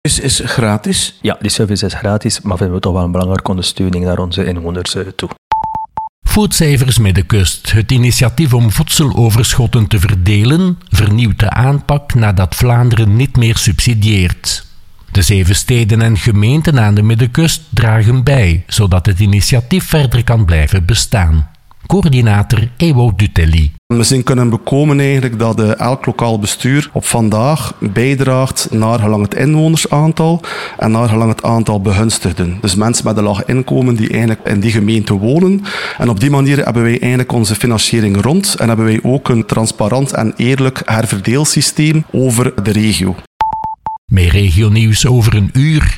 Is gratis? Ja, die service is gratis, maar vinden we toch wel een belangrijke ondersteuning naar onze inwoners toe. Foodcijfers Middenkust. Het initiatief om voedseloverschotten te verdelen vernieuwt de aanpak nadat Vlaanderen niet meer subsidieert. De 7 steden en gemeenten aan de Middenkust dragen bij, zodat het initiatief verder kan blijven bestaan. Coördinator Ewout Dutelli. We zijn kunnen bekomen eigenlijk dat elk lokaal bestuur op vandaag bijdraagt naar gelang het inwonersaantal en naar gelang het aantal begunstigden. Dus mensen met een laag inkomen die eigenlijk in die gemeente wonen. En op die manier hebben wij eigenlijk onze financiering rond en hebben wij ook een transparant en eerlijk herverdeelsysteem over de regio. Meer regionieuws over een uur.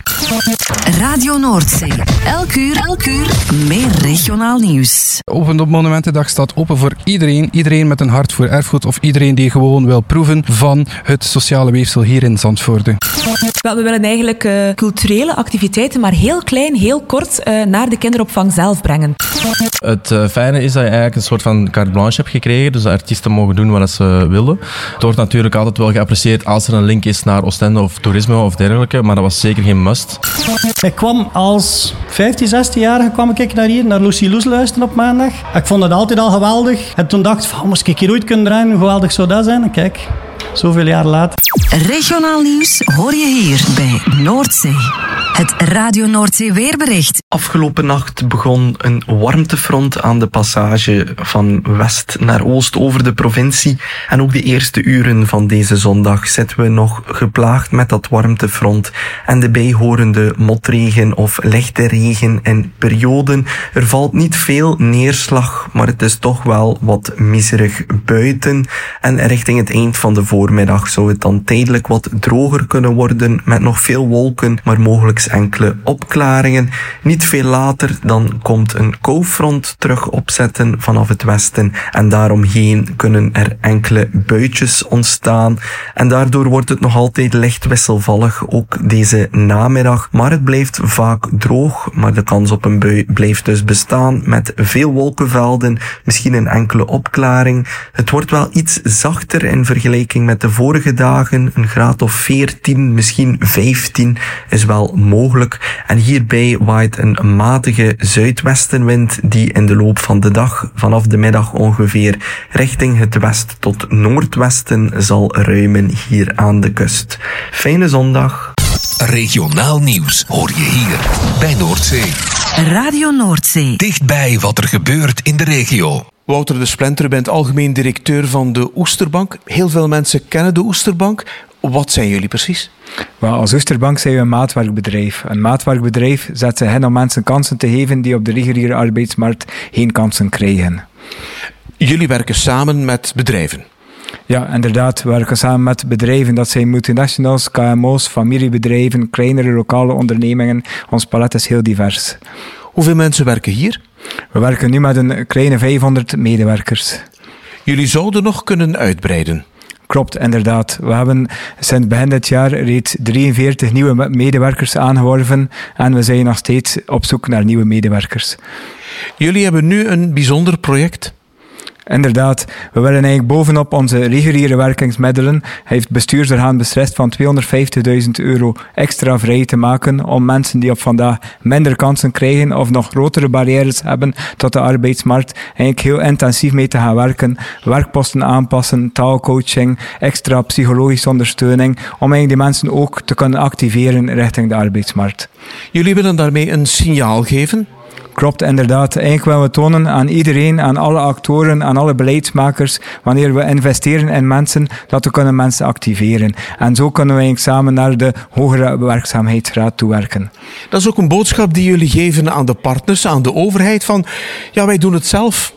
Radio Noordzee. Elk uur meer regionaal nieuws. Open op Monumentendag staat open voor iedereen. Iedereen met een hart voor erfgoed of iedereen die gewoon wil proeven van het sociale weefsel hier in Zandvoorde. Wel, we willen eigenlijk culturele activiteiten, maar heel klein, heel kort, naar de kinderopvang zelf brengen. Het fijne is dat je eigenlijk een soort van carte blanche hebt gekregen, dus de artiesten mogen doen wat ze willen. Het wordt natuurlijk altijd wel geapprecieerd als er een link is naar Oostende of toerisme of dergelijke, maar dat was zeker geen must. Ik kwam als 15, 16-jarige kwam ik naar hier, naar Lucy Loes luisteren op maandag. Ik vond het altijd al geweldig. En toen dacht ik van, moest ik hier ooit kunnen draaien, hoe geweldig zou dat zijn? En kijk, zoveel jaar later. Regionaal nieuws hoor je hier bij Noordzee. Het Radio Noordzee weerbericht. Afgelopen nacht begon een warmtefront aan de passage van west naar oost over de provincie. En ook de eerste uren van deze zondag zitten we nog geplaagd met dat warmtefront en de bijhorende motregen of lichte regen in perioden. Er valt niet veel neerslag, maar het is toch wel wat miserig buiten. En richting het eind van de voormiddag zou het dan tijdelijk wat droger kunnen worden met nog veel wolken, maar mogelijk enkele opklaringen. Niet veel later dan komt een koufront terug opzetten vanaf het westen en daaromheen kunnen er enkele buitjes ontstaan en daardoor wordt het nog altijd licht wisselvallig, ook deze namiddag, maar het blijft vaak droog, maar de kans op een bui blijft dus bestaan met veel wolkenvelden, misschien een enkele opklaring. Het wordt wel iets zachter in vergelijking met de vorige dagen, een graad of 14, misschien 15 is wel mogelijk. En hierbij waait een matige zuidwestenwind die in de loop van de dag, vanaf de middag ongeveer, richting het west tot noordwesten zal ruimen hier aan de kust. Fijne zondag. Regionaal nieuws hoor je hier bij Noordzee. Radio Noordzee. Dichtbij wat er gebeurt in de regio. Wouter de Splinter, bent algemeen directeur van de Oesterbank. Heel veel mensen kennen de Oesterbank. Wat zijn jullie precies? Wel, als Oesterbank zijn we een maatwerkbedrijf. Een maatwerkbedrijf zet zich in om mensen kansen te geven die op de reguliere arbeidsmarkt geen kansen krijgen. Jullie werken samen met bedrijven? Ja, inderdaad. We werken samen met bedrijven. Dat zijn multinationals, KMO's, familiebedrijven, kleinere lokale ondernemingen. Ons palet is heel divers. Hoeveel mensen werken hier? We werken nu met een kleine 500 medewerkers. Jullie zouden nog kunnen uitbreiden? Klopt, inderdaad. We hebben sinds begin dit jaar reeds 43 nieuwe medewerkers aangeworven en we zijn nog steeds op zoek naar nieuwe medewerkers. Jullie hebben nu een bijzonder project? Inderdaad, we willen eigenlijk bovenop onze reguliere werkingsmiddelen heeft bestuursorgaan beslist van €250.000 extra vrij te maken om mensen die op vandaag minder kansen krijgen of nog grotere barrières hebben tot de arbeidsmarkt eigenlijk heel intensief mee te gaan werken, werkposten aanpassen, taalcoaching, extra psychologische ondersteuning, om eigenlijk die mensen ook te kunnen activeren richting de arbeidsmarkt. Jullie willen daarmee een signaal geven? Klopt, inderdaad. Eigenlijk willen we tonen aan iedereen, aan alle actoren, aan alle beleidsmakers, wanneer we investeren in mensen, dat we kunnen mensen activeren. En zo kunnen we eigenlijk samen naar de hogere werkzaamheidsgraad toewerken. Dat is ook een boodschap die jullie geven aan de partners, aan de overheid, van ja, wij doen het zelf.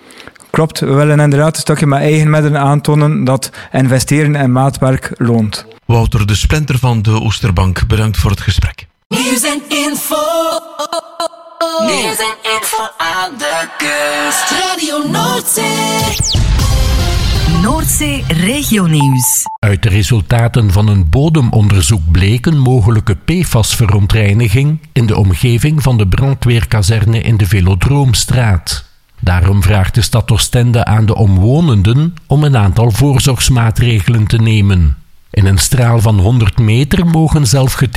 Klopt, we willen inderdaad een stukje met eigen middelen aantonen dat investeren in maatwerk loont. Wouter de Splinter van de Oesterbank, bedankt voor het gesprek. Nieuws en info. Nieuws en info aan de kust. Radio Noordzee. Noordzee regionieuws. Uit de resultaten van een bodemonderzoek bleken mogelijke PFAS-verontreiniging in de omgeving van de brandweerkazerne in de Velodroomstraat. Daarom vraagt de stad Oostende aan de omwonenden om een aantal voorzorgsmaatregelen te nemen. In een straal van 100 meter mogen zelf